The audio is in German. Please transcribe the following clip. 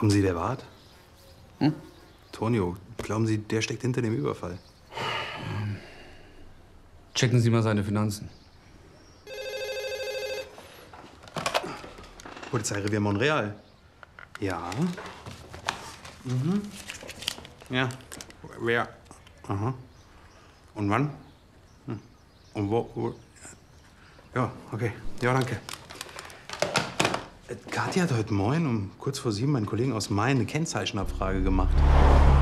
Glauben Sie, der war's? Hm? Tonio, glauben Sie, der steckt hinter dem Überfall? Checken Sie mal seine Finanzen. Polizeirevier Monreal. Ja. Mhm. Ja. Wer? Aha. Und wann? Hm. Und wo? Ja, okay. Ja, danke. Kathi hat heute Morgen um kurz vor 7 meinen Kollegen aus Main eine Kennzeichenabfrage gemacht.